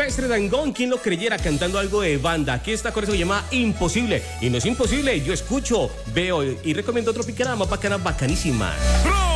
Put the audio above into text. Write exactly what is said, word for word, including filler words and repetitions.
Silvestre Dangond, quien lo creyera, cantando algo de banda. Aquí está con eso que se llama Imposible. Y no es imposible, yo escucho, veo y recomiendo Tropicana, más bacana, bacanísima.